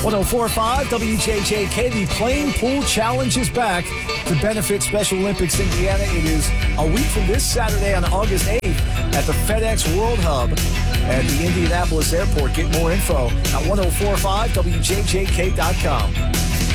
104.5 WJJK. The Plain Pool Challenge is back to benefit Special Olympics Indiana. It is a week from this Saturday on August 8th at the FedEx World Hub at the Indianapolis Airport. Get more info at 104.5WJJK.com.